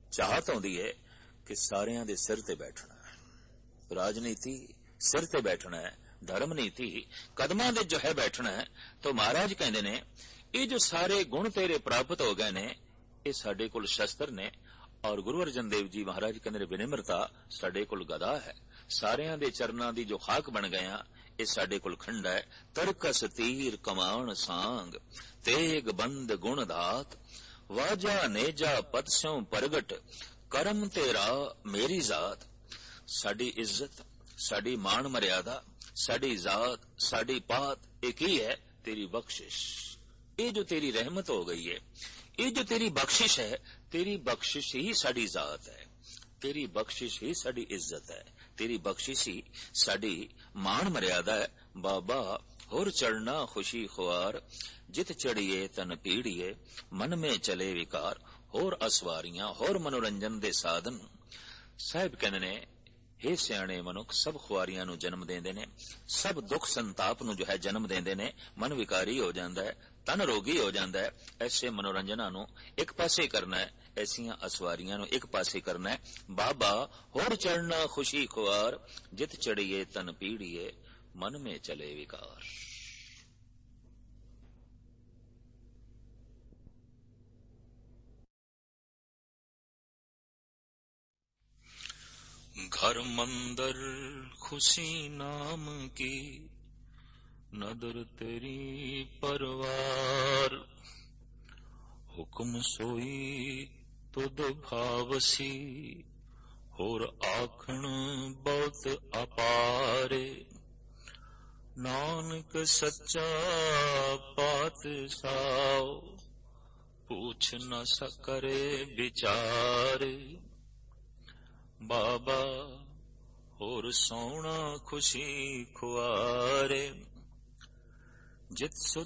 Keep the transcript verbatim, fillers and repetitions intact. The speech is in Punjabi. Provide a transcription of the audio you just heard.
ਚਾਹਤ ਆਉਂਦੀ ਹੈ ਕਿ ਸਾਰਿਆਂ ਦੇ ਸਿਰ ਤੇ ਬੈਠਣਾ ਹੈ। ਰਾਜਨੀਤੀ ਸਿਰ ਤੇ ਬੈਠਣਾ ਹੈ, ਧਰਮ ਨੀਤੀ ਕਦਮਾਂ ਦੇ ਜੋ ਹੈ ਬੈਠਣਾ ਹੈ। ਤਾਂ ਮਹਾਰਾਜ ਕਹਿੰਦੇ ਨੇ ਇਹ ਜੋ ਸਾਰੇ ਗੁਣ ਤੇਰੇ ਪ੍ਰਾਪਤ ਹੋ ਗਏ ਨੇ, ਇਹ ਸਾਡੇ ਕੋਲ ਸ਼ਸਤਰ ਨੇ। ਔਰ ਗੁਰੂ ਅਰਜਨ ਦੇਵ ਜੀ ਮਹਾਰਾਜ ਕਹਿੰਦੇ ਨੇ ਵਿਨਿਮਰਤਾ, ਸਾਡੇ ਕੋਲ ਗਦਾ ਹੈ। ਸਾਰਿਆਂ ਦੇ ਚਰਨਾਂ ਦੀ ਜੋ ਖਾਕ ਬਣ ਗਏ ਆ, ਇਹ ਸਾਡੇ ਕੋਲ ਖੰਡਾ ਹੈ। ਤਰਕਸ ਤੀਰ ਕਮਾਨ ਸਾਂਗ, ਤੇਗ ਬੰਦ ਗੁਣ ਦਾਤ, ਵਾਜਾ ਨੇਜਾ ਪਦ ਸਿਉ ਪ੍ਰਗਟ, ਕਰਮ ਤੇਰਾ ਮੇਰੀ ਜ਼ਾਤ। ਸਾਡੀ ਇੱਜ਼ਤ, ਸਾਡੀ ਮਾਣ ਮਰਿਆਦਾ, ਸਾਡੀ ਜ਼ਾਤ, ਸਾਡੀ ਪਾਤ, ਇਹ ਕੀ ਹੈ? ਤੇਰੀ ਬਖਸ਼ਿਸ਼। ਇਹ ਜੋ ਤੇਰੀ ਰਹਿਮਤ ਹੋ ਗਈ ਹੈ, ਇਹ ਜੋ ਤੇਰੀ ਬਖਸ਼ਿਸ਼ ਹੈ, ਤੇਰੀ ਬਖਸ਼ਿਸ਼ ਹੀ ਸਾਡੀ ਜ਼ਾਤ ਹੈ, ਤੇਰੀ ਬਖਸ਼ਿਸ਼ ਹੀ ਸਾਡੀ ਇੱਜ਼ਤ ਹੈ, ਤੇਰੀ ਬਖਸ਼ਿਸ਼ ਹੀ ਸਾਡੀ ਮਾਣ ਮਰਿਆਦਾ ਹੈ। ਬਾਬਾ ਹੋਰ ਚੜਨਾ ਖੁਸ਼ੀ ਖੁਆਰ, ਜਿਤ ਚੜੀਏ ਤਨ ਪੀੜੀਏ, ਮਨ ਮੇ ਚਲੇ ਵਿਕਾਰ। ਹੋਰ ਅਸਵਾਰੀਆਂ, ਹੋਰ ਮਨੋਰੰਜਨ ਦੇ ਸਾਧਨ। ਸਾਹਿਬ ਕਹਿੰਦੇ ਨੇ हे ਸਿਆਣੇ ਮਨੁੱਖ, ਸਭ ਖੁਆਰੀਆਂ ਨੂੰ ਜਨਮ ਦਿੰਦੇ ਨੇ, ਸਭ ਦੁੱਖ ਸੰਤਾਪ ਨੂੰ ਜੋ ਹੈ ਜਨਮ ਦਿੰਦੇ ਨੇ। ਮਨ ਵਿਕਾਰੀ ਹੋ ਜਾਂਦਾ ਹੈ, ਤਨ ਰੋਗੀ ਹੋ ਜਾਂਦਾ ਹੈ। ਐਸੇ ਮਨੋਰੰਜਨਾਂ ਨੂੰ ਇੱਕ ਪਾਸੇ ਕਰਨਾ ਹੈ, ਐਸੀਆਂ ਅਸਵਾਰੀਆਂ ਨੂੰ ਇੱਕ ਪਾਸੇ ਕਰਨਾ ਹੈ। ਬਾਬਾ ਹੋਰ ਚੜਨਾ ਖੁਸ਼ੀ ਖੁਆਰ, ਜਿਤ ਚੜੀਏ ਤਨ ਪੀੜੀਏ, ਮਨ ਮੇ ਚਲੇ ਵਿਕਾਰ। घर मंदर खुशी नाम की, नदर तेरी परवार। हुक्म सोई तुद भावसी, होर आखण बहुत अपारे। नानक सच्चा पातशाह, पूछ न सकरे विचारे। बाबा होर सोना खुशी खुआरे, जित